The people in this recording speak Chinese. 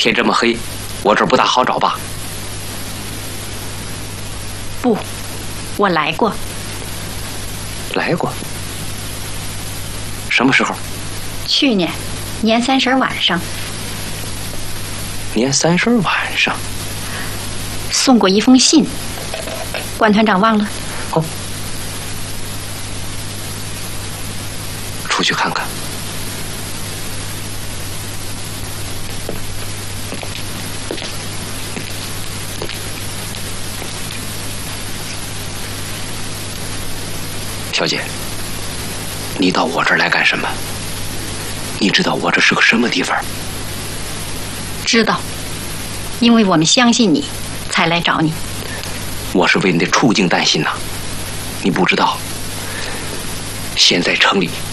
天这么黑，我这儿不大好找吧？ 不，我来过。 来过？什么时候？ 去年年30晚上。 年30晚上。 送过一封信，关团长忘了？ 哦。出去看看。小姐，你到我这儿来干什么？你知道我这是个什么地方？ 知道，因为我们相信你，才来找你。 我是为你的处境担心呐，你不知道，现在城里